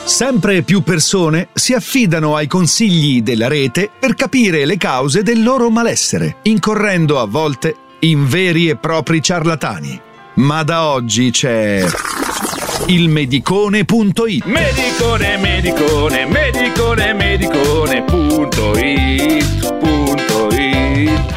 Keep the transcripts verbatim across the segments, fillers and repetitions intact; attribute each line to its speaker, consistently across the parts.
Speaker 1: Sempre più persone si affidano ai consigli della rete per capire le cause del loro malessere, incorrendo a volte in veri e propri ciarlatani. Ma da oggi c'è il Medicone punto it.
Speaker 2: Medicone, medicone, medicone, medicone punto it, punto it.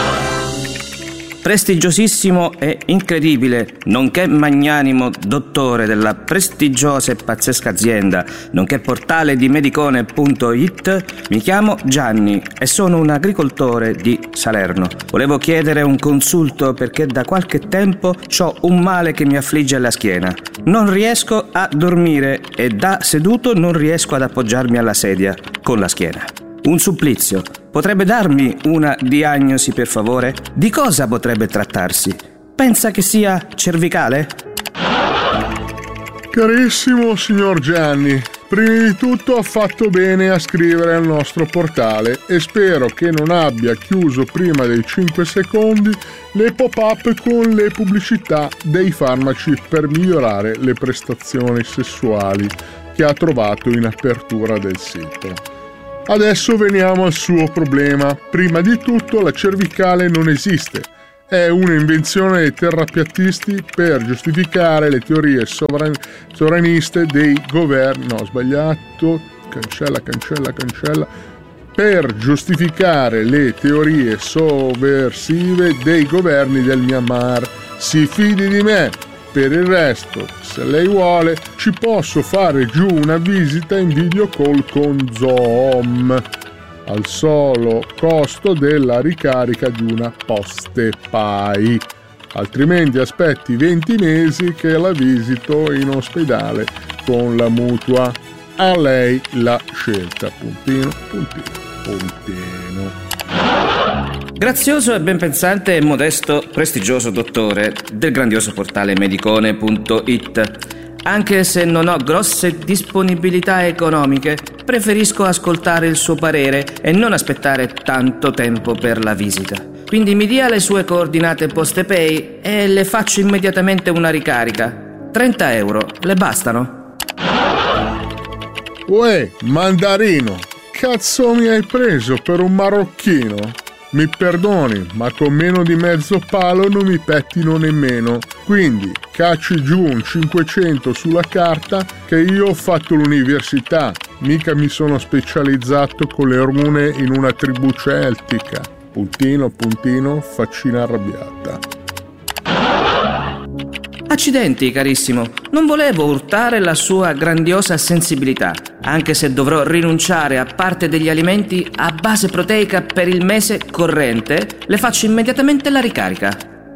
Speaker 3: Prestigiosissimo e incredibile, nonché magnanimo dottore della prestigiosa e pazzesca azienda, nonché portale di Medicone punto it, mi chiamo Gianni e sono un agricoltore di Salerno. Volevo chiedere un consulto perché da qualche tempo ho un male che mi affligge alla schiena. Non riesco a dormire e da seduto non riesco ad appoggiarmi alla sedia con la schiena. Un supplizio. Potrebbe darmi una diagnosi, per favore? Di cosa potrebbe trattarsi? Pensa che sia cervicale?
Speaker 4: Carissimo signor Gianni, prima di tutto ha fatto bene a scrivere al nostro portale e spero che non abbia chiuso prima dei cinque secondi le pop-up con le pubblicità dei farmaci per migliorare le prestazioni sessuali che ha trovato in apertura del sito. Adesso veniamo al suo problema. Prima di tutto la cervicale non esiste. È un'invenzione dei terrapiattisti per giustificare le teorie sovran- sovraniste dei governi. No, ho sbagliato. Cancella, cancella, cancella. Per giustificare le teorie sovversive dei governi del Myanmar. Si fidi di me. Per il resto, se lei vuole, ci posso fare giù una visita in video call con Zoom al solo costo della ricarica di una Postepay. Altrimenti aspetti venti mesi che la visito in ospedale con la mutua. A lei la scelta. Puntino, puntino, puntino.
Speaker 3: Grazioso e ben pensante e modesto prestigioso dottore del grandioso portale Medicone punto it. Anche se non ho grosse disponibilità economiche, preferisco ascoltare il suo parere e non aspettare tanto tempo per la visita. Quindi mi dia le sue coordinate Postepay e le faccio immediatamente una ricarica. trenta euro, le bastano?
Speaker 4: Uè, mandarino, cazzo mi hai preso per un marocchino? Mi perdoni, ma con meno di mezzo palo non mi pettino nemmeno. Quindi cacci giù un cinquecento sulla carta che io ho fatto l'università. Mica mi sono specializzato con le rune in una tribù celtica. Puntino, puntino, faccina arrabbiata.
Speaker 3: Accidenti, carissimo. Non volevo urtare la sua grandiosa sensibilità, anche se dovrò rinunciare a parte degli alimenti a base proteica per il mese corrente, le faccio immediatamente la ricarica.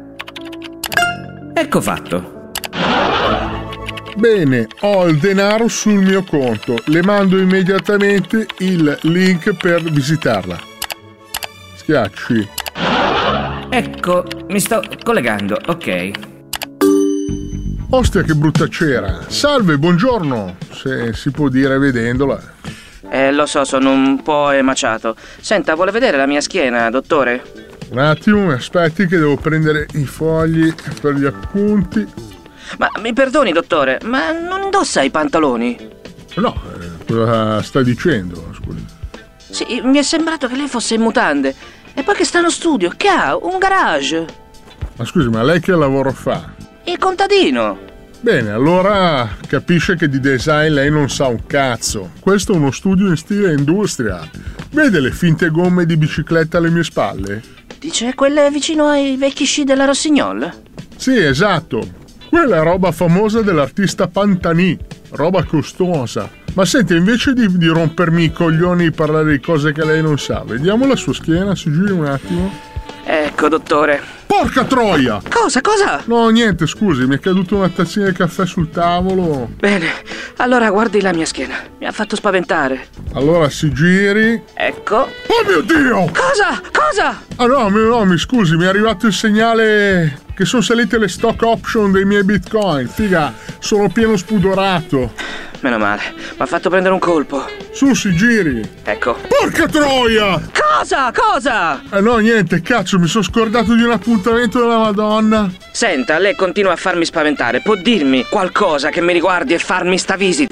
Speaker 3: Ecco fatto.
Speaker 4: Bene, ho il denaro sul mio conto. Le mando immediatamente il link per visitarla. Schiacci.
Speaker 3: Ecco, mi sto collegando, ok.
Speaker 4: Ostia, che brutta cera. Salve, buongiorno, se si può dire vedendola.
Speaker 3: Eh, lo so, sono un po' emaciato. Senta, vuole vedere la mia schiena, dottore?
Speaker 4: Un attimo, mi aspetti che devo prendere i fogli per gli appunti.
Speaker 3: Ma mi perdoni, dottore, ma non indossa i pantaloni?
Speaker 4: No, eh, cosa sta dicendo, scusi?
Speaker 3: Sì, mi è sembrato che lei fosse in mutande. E poi che sta allo studio, che ha un garage.
Speaker 4: Ma scusi, ma lei che lavoro fa?
Speaker 3: Il contadino.
Speaker 4: Bene, allora capisce che di design lei non sa un cazzo. Questo è uno studio in stile industrial. Vede le finte gomme di bicicletta alle mie spalle?
Speaker 3: Dice quelle vicino ai vecchi sci della Rossignol?
Speaker 4: Sì, esatto. Quella è roba famosa dell'artista Pantani. Roba costosa. Ma senti, invece di, di rompermi i coglioni e parlare di cose che lei non sa, vediamo la sua schiena, si giri un attimo.
Speaker 3: Ecco, dottore.
Speaker 4: Porca troia!
Speaker 3: Cosa, cosa?
Speaker 4: No, niente, scusi, mi è caduta una tazzina di caffè sul tavolo.
Speaker 3: Bene, allora guardi la mia schiena. Mi ha fatto spaventare.
Speaker 4: Allora si giri.
Speaker 3: Ecco.
Speaker 4: Oh mio Dio!
Speaker 3: Cosa? Cosa?
Speaker 4: Ah no, no, mi scusi, mi è arrivato il segnale che sono salite le stock option dei miei bitcoin. Figa, sono pieno spudorato.
Speaker 3: Meno male, mi ha fatto prendere un colpo.
Speaker 4: Su, si giri.
Speaker 3: Ecco.
Speaker 4: Porca troia!
Speaker 3: Cosa? Cosa?
Speaker 4: Eh no, niente, cazzo, mi sono scordato di un appuntamento della Madonna.
Speaker 3: Senta, lei continua a farmi spaventare. Può dirmi qualcosa che mi riguardi e farmi sta visita?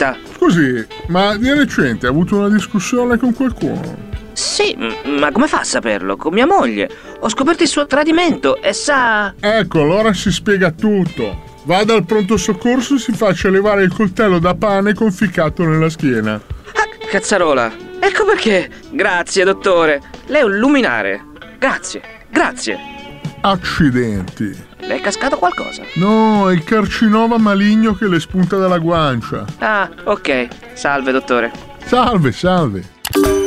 Speaker 4: Scusi, ma di recente ha avuto una discussione con qualcuno?
Speaker 3: Sì, ma come fa a saperlo? Con mia moglie. Ho scoperto il suo tradimento e sa...
Speaker 4: Ecco, allora si spiega tutto. Vada al pronto soccorso e si faccia levare il coltello da pane conficcato nella schiena.
Speaker 3: Ah, cazzarola. Ecco perché. Grazie, dottore. Lei è un luminare. Grazie, grazie.
Speaker 4: Accidenti.
Speaker 3: Le è cascato qualcosa?
Speaker 4: No, è il carcinoma maligno che le spunta dalla guancia.
Speaker 3: Ah, ok. Salve, dottore.
Speaker 4: Salve, salve.